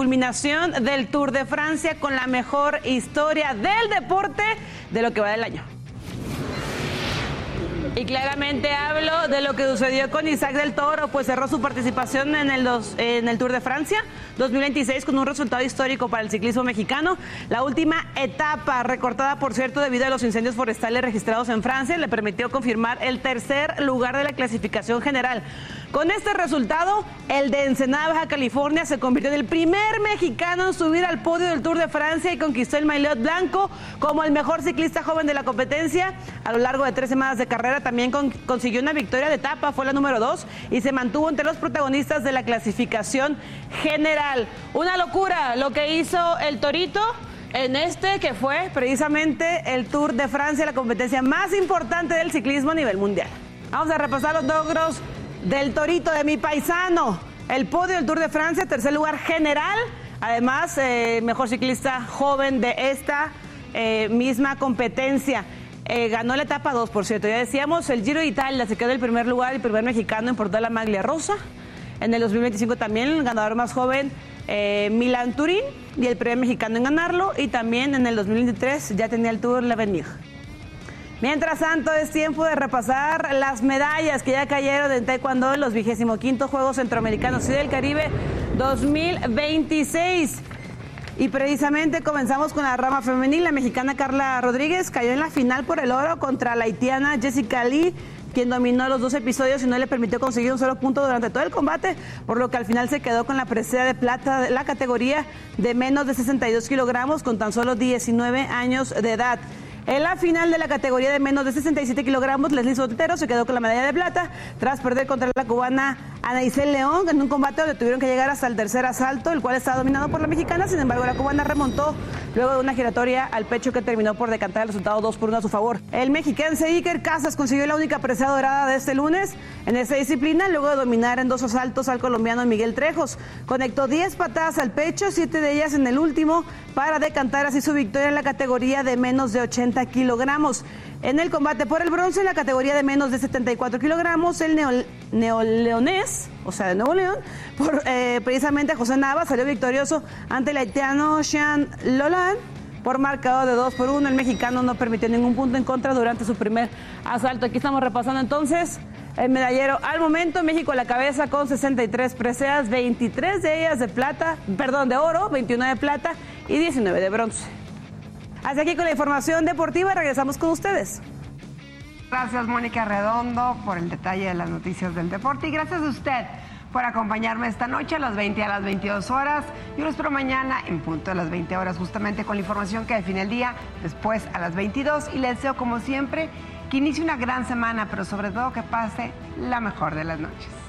culminación del Tour de Francia con la mejor historia del deporte de lo que va del año. Y claramente hablo de lo que sucedió con Isaac del Toro, pues cerró su participación en el Tour de Francia 2026 con un resultado histórico para el ciclismo mexicano. La última etapa, recortada por cierto debido a los incendios forestales registrados en Francia, le permitió confirmar el tercer lugar de la clasificación general. Con este resultado, el de Ensenada, Baja California, se convirtió en el primer mexicano en subir al podio del Tour de Francia y conquistó el maillot blanco como el mejor ciclista joven de la competencia. A lo largo de 3 semanas de carrera también consiguió una victoria de etapa, fue la número 2, y se mantuvo entre los protagonistas de la clasificación general. Una locura lo que hizo el Torito en que fue precisamente el Tour de Francia, la competencia más importante del ciclismo a nivel mundial. Vamos a repasar los logros del Torito, de mi paisano. El podio del Tour de Francia, tercer lugar general, además mejor ciclista joven de esta misma competencia. Ganó la etapa 2, por cierto. Ya decíamos, el Giro de Italia se quedó en el primer lugar, el primer mexicano en portar la maglia rosa. En el 2025 también el ganador más joven, Milan Turín, y el primer mexicano en ganarlo. Y también en el 2023 ya tenía el Tour l'Avenir. Mientras tanto, es tiempo de repasar las medallas que ya cayeron en Taekwondo en los 25º Juegos Centroamericanos y del Caribe 2026. Y precisamente comenzamos con la rama femenil. La mexicana Carla Rodríguez cayó en la final por el oro contra la haitiana Jessica Lee, quien dominó los 2 episodios y no le permitió conseguir un solo punto durante todo el combate, por lo que al final se quedó con la presea de plata de la categoría de menos de 62 kilogramos con tan solo 19 años de edad. En la final de la categoría de menos de 67 kilogramos, Leslie Sotero se quedó con la medalla de plata tras perder contra la cubana Anaisel León en un combate donde tuvieron que llegar hasta el tercer asalto, el cual estaba dominado por la mexicana. Sin embargo, la cubana remontó luego de una giratoria al pecho que terminó por decantar el resultado 2-1 a su favor. El mexiquense Iker Casas consiguió la única presea dorada de este lunes en esta disciplina, luego de dominar en 2 asaltos al colombiano Miguel Trejos. Conectó 10 patadas al pecho, 7 de ellas en el último, para decantar así su victoria en la categoría de menos de 80 kilogramos. En el combate por el bronce, en la categoría de menos de 74 kilogramos, el neoleonés, o sea, de Nuevo León, precisamente José Nava, salió victorioso ante el haitiano Sean Lolan por marcador de 2-1. El mexicano no permitió ningún punto en contra durante su primer asalto. Aquí estamos repasando entonces el medallero. Al momento, México a la cabeza con 63 preseas, 23 de ellas de oro, 21 de plata y 19 de bronce. Hasta aquí con la información deportiva, regresamos con ustedes. Gracias, Mónica Redondo, por el detalle de las noticias del deporte, y gracias a usted por acompañarme esta noche a las 20 y a las 22 horas. Yo lo espero mañana en punto de las 20 horas, justamente con la información que define el día, después a las 22, y les deseo, como siempre, que inicie una gran semana, pero sobre todo que pase la mejor de las noches.